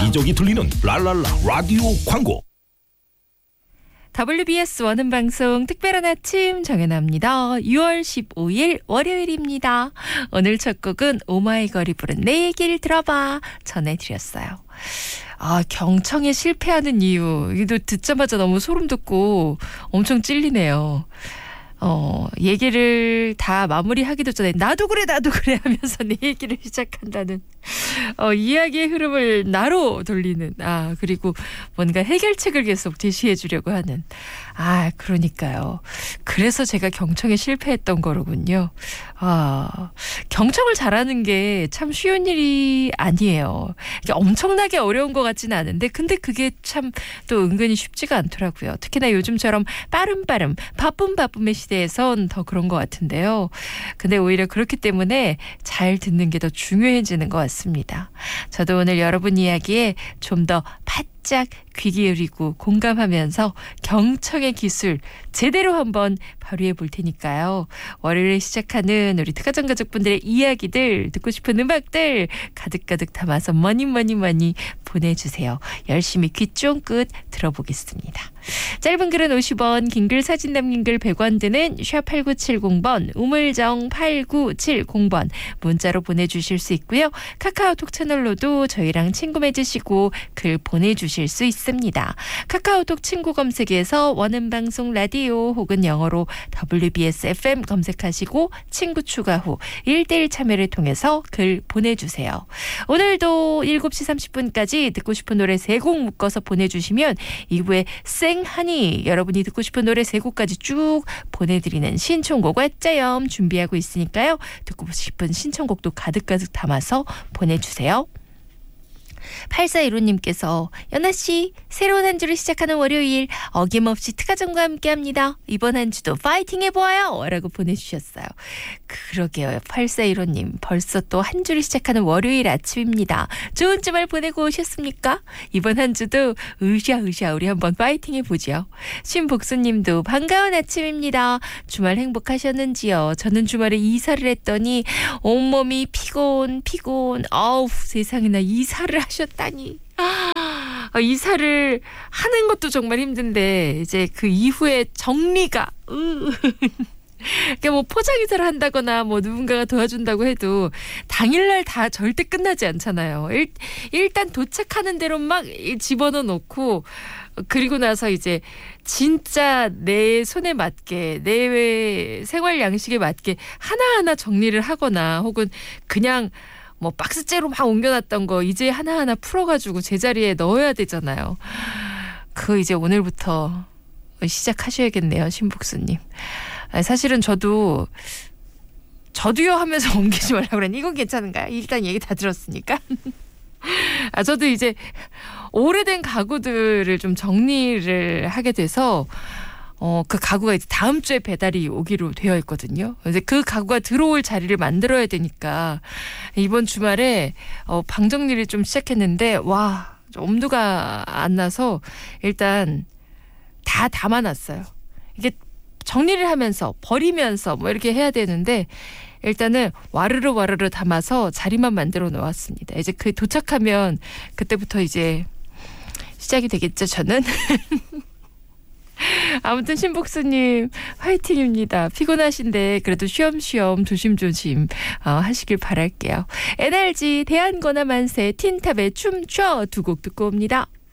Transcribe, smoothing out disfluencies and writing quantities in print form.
여기저기 들리는 랄랄라 라디오 광고. WBS 원음방송 특별한 아침 정연아입니다. 6월 15일 월요일입니다. 오늘 첫 곡은 오마이걸이 부른 내 얘기를 들어봐 전해드렸어요. 경청에 실패하는 이유, 이거 듣자마자 너무 소름 돋고 엄청 찔리네요. 얘기를 다 마무리하기도 전에 나도 그래 하면서 내 얘기를 시작한다는 이야기의 흐름을 나로 돌리는 그리고 뭔가 해결책을 계속 제시해 주려고 하는 그러니까요. 그래서 제가 경청에 실패했던 거로군요. 경청을 잘하는 게 참 쉬운 일이 아니에요. 엄청나게 어려운 것 같지는 않은데 근데 그게 참 또 은근히 쉽지가 않더라고요. 특히나 요즘처럼 빠름 바쁨의 시대에선 더 그런 것 같은데요. 근데 오히려 그렇기 때문에 잘 듣는 게 더 중요해지는 것 같습니다. 저도 오늘 여러분 이야기에 좀 더 바짝 귀 기울이고 공감하면서 경청의 기술 제대로 한번 발휘해 볼 테니까요. 월요일에 시작하는 우리 특가정 가족분들의 이야기들, 듣고 싶은 음악들 가득가득 담아서 많이 보내주세요. 열심히 귀 쫑긋 들어보겠습니다. 짧은 글은 50원, 긴 글 사진 남긴 글 100원 드는 샵8970번, 우물정 8970번 문자로 보내주실 수 있고요. 카카오톡 채널로도 저희랑 친구 맺으시고 글 보내주실 수 있습니다. 카카오톡 친구 검색에서 원음방송 라디오 혹은 영어로 WBS FM 검색하시고 친구 추가 후 1대1 참여를 통해서 글 보내주세요. 오늘도 7시 30분까지 듣고 싶은 노래 3곡 묶어서 보내주시면 2부에 생하니 여러분이 듣고 싶은 노래 3곡까지 쭉 보내드리는 신청곡 왓짜염 준비하고 있으니까요. 듣고 싶은 신청곡도 가득가득 담아서 보내주세요. 8415님께서 연아씨 새로운 한 주를 시작하는 월요일 어김없이 특가정과 함께합니다. 이번 한 주도 파이팅 해보아요 라고 보내주셨어요. 그러게요. 8415님 벌써 또 한 주를 시작하는 월요일 아침입니다. 좋은 주말 보내고 오셨습니까? 이번 한 주도 으쌰 우리 한번 파이팅 해보죠. 신복수님도 반가운 아침입니다. 주말 행복하셨는지요? 저는 주말에 이사를 했더니 온몸이 피곤 세상에나 이사를 하셨다니. 이사를 하는 것도 정말 힘든데 이제 그 이후에 정리가 그러니까 뭐 포장 이사를 한다거나 뭐 누군가가 도와준다고 해도 당일날 다 절대 끝나지 않잖아요. 일단 도착하는 대로 막 집어넣어 놓고 그리고 나서 이제 진짜 내 손에 맞게 내 생활 양식에 맞게 하나하나 정리를 하거나 혹은 그냥 뭐 박스째로 막 옮겨놨던 거 이제 하나하나 풀어가지고 제자리에 넣어야 되잖아요. 그거 이제 오늘부터 시작하셔야겠네요, 신복수님. 사실은 저도요 하면서 옮기지 말라고 그랬는데 이건 괜찮은가요? 일단 얘기 다 들었으니까. 저도 이제 오래된 가구들을 좀 정리를 하게 돼서 그 가구가 이제 다음 주에 배달이 오기로 되어 있거든요. 이제 그 가구가 들어올 자리를 만들어야 되니까 이번 주말에 방 정리를 좀 시작했는데 엄두가 안 나서 일단 다 담아놨어요. 이게 정리를 하면서 버리면서 뭐 이렇게 해야 되는데 일단은 와르르 담아서 자리만 만들어 놓았습니다. 이제 그 도착하면 그때부터 이제 시작이 되겠죠, 저는. 아무튼 신복수님 화이팅입니다. 피곤하신데 그래도 쉬엄쉬엄 조심조심 하시길 바랄게요. NRG 대한권화 만세 틴탑의 춤춰 2곡 듣고 옵니다.